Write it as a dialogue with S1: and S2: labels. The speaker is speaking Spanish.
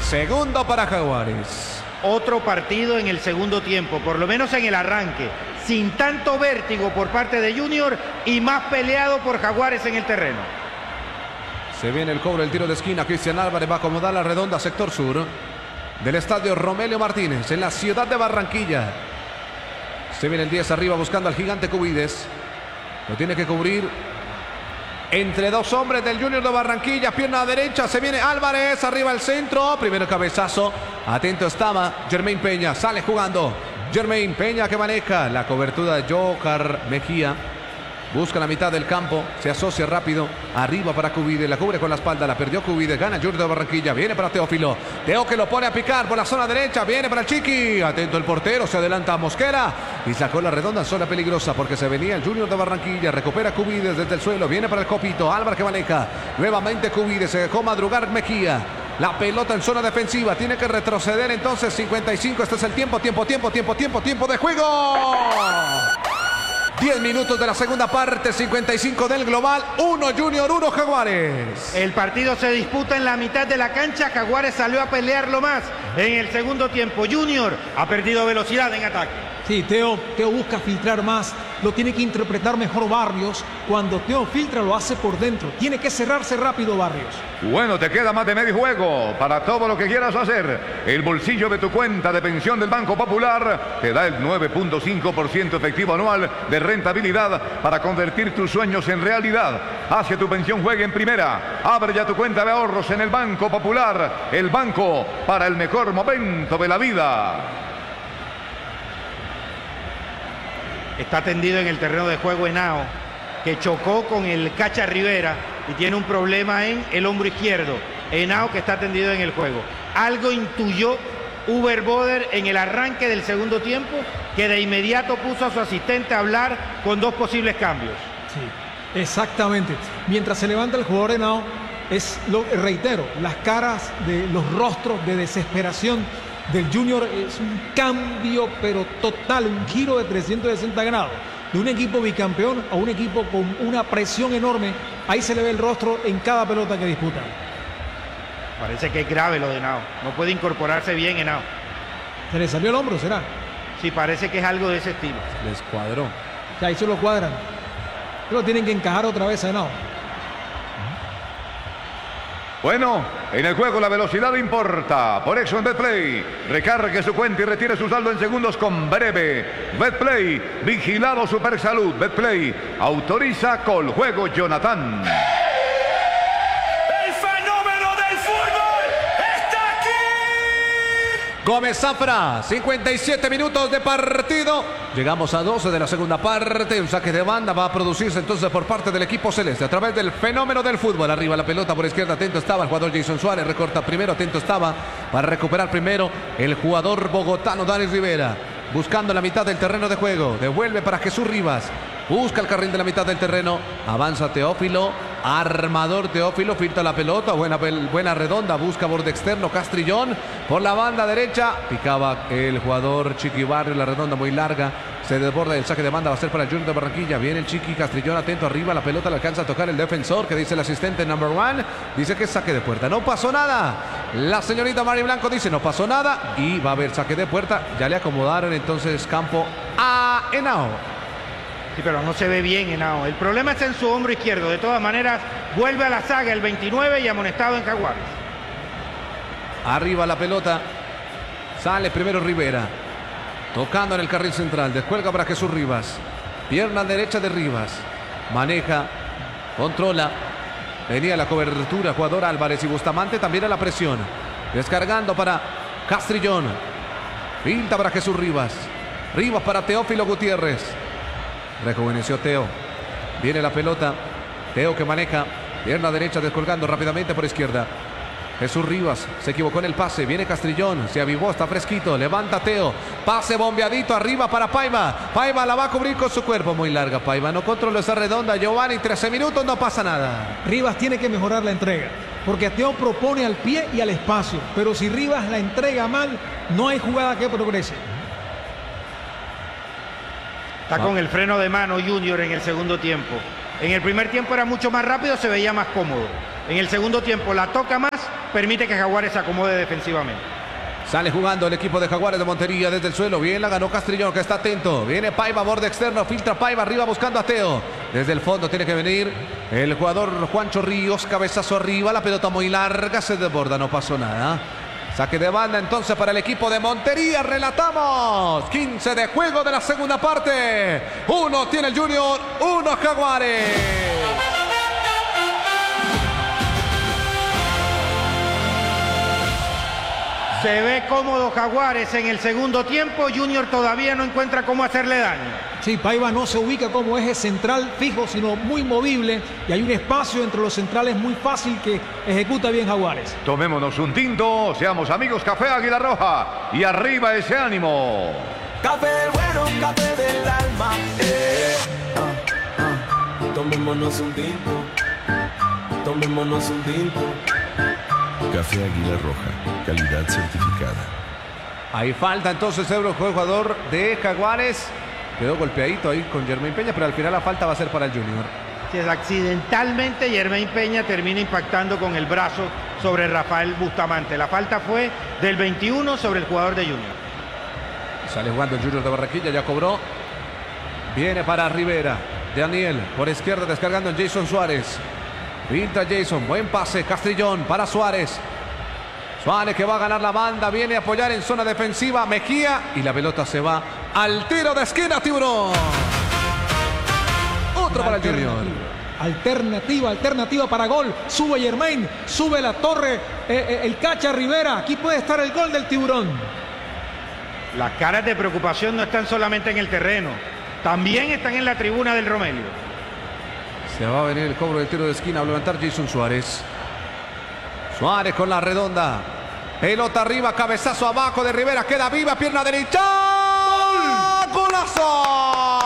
S1: segundo para Jaguares.
S2: Otro partido en el segundo tiempo, por lo menos en el arranque, sin tanto vértigo por parte de Junior y más peleado por Jaguares en el terreno.
S1: Se viene el cobro, el tiro de esquina. Cristian Álvarez va a acomodar la redonda, sector sur del estadio Romelio Martínez, en la ciudad de Barranquilla. Se viene el 10 arriba buscando al gigante Cubides. Lo tiene que cubrir entre dos hombres del Junior de Barranquilla. Pierna derecha, se viene Álvarez, arriba el centro. Primero cabezazo, atento estaba Jermaine Peña, sale jugando Jermaine Peña, que maneja la cobertura de Jocar Mejía. Busca la mitad del campo, se asocia rápido, arriba para Cubides, la cubre con la espalda, la perdió Cubides, gana Junior de Barranquilla, viene para Teófilo, Teo que lo pone a picar por la zona derecha, viene para el Chiqui, atento el portero, se adelanta a Mosquera y sacó la redonda en zona peligrosa porque se venía el Junior de Barranquilla, recupera Cubides desde el suelo, viene para el Copito, Álvarez que maneja, nuevamente Cubides, se dejó madrugar Mejía. La pelota en zona defensiva, tiene que retroceder entonces 55, este es el tiempo de juego. 10 minutos de la segunda parte, 55 del global, 1 Junior, 1 Jaguares.
S2: El partido se disputa en la mitad de la cancha, Jaguares salió a pelearlo más en el segundo tiempo. Junior ha perdido velocidad en ataque.
S3: Sí, Teo busca filtrar más, lo tiene que interpretar mejor Barrios. Cuando Teo filtra lo hace por dentro, tiene que cerrarse rápido Barrios.
S4: Bueno, te queda más de medio juego para todo lo que quieras hacer. El bolsillo de tu cuenta de pensión del Banco Popular te da el 9.5% efectivo anual de rentabilidad para convertir tus sueños en realidad. Haz que tu pensión juegue en primera. Abre ya tu cuenta de ahorros en el Banco Popular, el banco para el mejor momento de la vida.
S2: Está tendido en el terreno de juego Henao, que chocó con el Cacha Rivera y tiene un problema en el hombro izquierdo. Henao que está tendido en el juego. Algo intuyó Uber Boder en el arranque del segundo tiempo, que de inmediato puso a su asistente a hablar con dos posibles cambios.
S3: Sí, exactamente. Mientras se levanta el jugador Henao, reitero, las caras de los rostros de desesperación del Junior es un cambio pero total, un giro de 360 grados. De un equipo bicampeón a un equipo con una presión enorme. Ahí se le ve el rostro en cada pelota que disputan.
S2: Parece que es grave lo de Henao. No puede incorporarse bien Henao.
S3: ¿Se le salió el hombro, será?
S2: Sí, parece que es algo de ese estilo.
S1: Les cuadró.
S3: Ya, ahí se lo cuadran. Pero tienen que encajar otra vez a Henao.
S4: Bueno, en el juego la velocidad importa. Por eso en Betplay, recargue su cuenta y retire su saldo en segundos con breve. Betplay, vigilado Supersalud. Betplay, autoriza Coljuego Jonathan.
S5: ¡El fenómeno del fútbol está aquí!
S1: Gómez Zafra, 57 minutos de partido. Llegamos a 12 de la segunda parte. Un saque de banda va a producirse entonces por parte del equipo celeste a través del fenómeno del fútbol. Arriba la pelota por izquierda, atento estaba el jugador Jason Suárez, recorta primero, atento estaba para recuperar primero el jugador bogotano Dani Rivera. Buscando la mitad del terreno de juego, devuelve para Jesús Rivas. Busca el carril de la mitad del terreno, avanza Teófilo, armador Teófilo, filtra la pelota, buena redonda, busca borde externo Castrillón, por la banda derecha, picaba el jugador Chiqui Barrio, la redonda muy larga, se desborda el saque de banda, va a ser para el Junior de Barranquilla, viene el Chiqui Castrillón, atento arriba, la pelota le alcanza a tocar el defensor, que dice el asistente number one, dice que es saque de puerta, no pasó nada, la señorita Mari Blanco dice no pasó nada, y va a haber saque de puerta, ya le acomodaron entonces campo a Henao.
S2: Sí, pero no se ve bien Henao. El problema está en su hombro izquierdo. De todas maneras, vuelve a la saga el 29 y amonestado en Jaguares.
S1: Arriba la pelota. Sale primero Rivera. Tocando en el carril central. Descuelga para Jesús Rivas. Pierna derecha de Rivas. Maneja. Controla. Venía la cobertura. Jugador Álvarez y Bustamante también a la presión. Descargando para Castrillón. Pinta para Jesús Rivas. Rivas para Teófilo Gutiérrez. Rejuveneció Teo. Viene la pelota. Teo que maneja. Pierna derecha descolgando rápidamente por izquierda. Jesús Rivas se equivocó en el pase. Viene Castrillón. Se avivó. Está fresquito. Levanta Teo. Pase bombeadito arriba para Paiva. Paiva la va a cubrir con su cuerpo. Muy larga Paiva. No controló esa redonda. Giovanni, 13 minutos. No pasa nada.
S3: Rivas tiene que mejorar la entrega. Porque Teo propone al pie y al espacio. Pero si Rivas la entrega mal, no hay jugada que progrese.
S2: Está con el freno de mano Junior en el segundo tiempo. En el primer tiempo era mucho más rápido, se veía más cómodo. En el segundo tiempo la toca más permite que Jaguares se acomode defensivamente.
S1: Sale jugando el equipo de Jaguares de Montería desde el suelo. Bien, la ganó Castrillón, que está atento. Viene Paiva, borde externo, filtra Paiva arriba buscando a Teo. Desde el fondo tiene que venir el jugador Juancho Ríos, cabezazo arriba, la pelota muy larga, se desborda, no pasó nada. Saque de banda entonces para el equipo de Montería. Relatamos 15 de juego de la segunda parte. 1 tiene el Junior, 1 Jaguares.
S2: Se ve cómodo Jaguares en el segundo tiempo. Junior todavía no encuentra cómo hacerle daño.
S3: Sí, Paiva no se ubica como eje central fijo, sino muy movible. Y hay un espacio entre los centrales muy fácil que ejecuta bien Jaguares.
S4: Tomémonos un tinto, seamos amigos Café Águila Roja y arriba ese ánimo.
S5: Café del bueno, café del alma. Tomémonos un tinto. Tomémonos un tinto.
S6: Café Águila Roja, calidad certificada.
S1: Ahí falta entonces el jugador de Jaguares. Quedó golpeadito ahí con Jermaine Peña, pero al final la falta va a ser para el Junior.
S2: Si es accidentalmente, Jermaine Peña termina impactando con el brazo sobre Rafael Bustamante. La falta fue del 21 sobre el jugador de Junior.
S1: Sale jugando el Junior de Barranquilla, ya cobró. Viene para Rivera. Daniel por izquierda descargando en Jason Suárez. Pinta Jason, buen pase, Castrillón para Suárez. Suárez que va a ganar la banda, viene a apoyar en zona defensiva, Mejía, y la pelota se va al tiro de esquina, Tiburón. Otro para el Junior.
S3: Alternativa para gol. Sube Jermaine, sube la torre, el Cacha Rivera. Aquí puede estar el gol del Tiburón.
S2: Las caras de preocupación no están solamente en el terreno, también están en la tribuna del Romelio.
S1: Se va a venir el cobro del tiro de esquina, a levantar Jason Suárez. Suárez con la redonda. Pelota arriba, cabezazo abajo de Rivera, queda viva, pierna derecha. ¡Golazo!